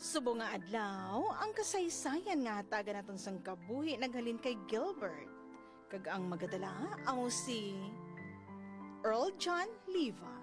Subo nga adlaw, ang kasaysayan nga hatagan naton sang kabuhi naghalin kay Gilbert. Kag ang magadala amo si Earl John Liva.